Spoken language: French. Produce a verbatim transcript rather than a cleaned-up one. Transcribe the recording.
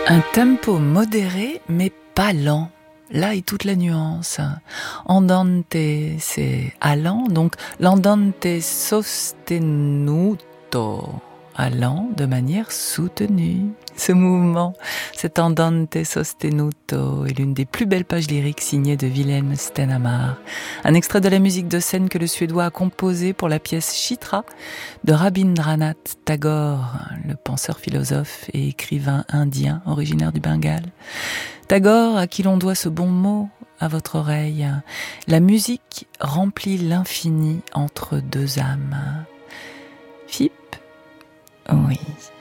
Un tempo modéré, mais pas lent. Là est toute la nuance. Andante, c'est allant, donc l'andante sostenuto, allant de manière soutenue. Ce mouvement, cet andante sostenuto, est l'une des plus belles pages lyriques signées de Wilhelm Stenhammar. Un extrait de la musique de scène que le Suédois a composée pour la pièce Chitra de Rabindranath Tagore, le penseur philosophe et écrivain indien originaire du Bengale. Tagore, à qui l'on doit ce bon mot à votre oreille. La musique remplit l'infini entre deux âmes. Philippe ? Oui.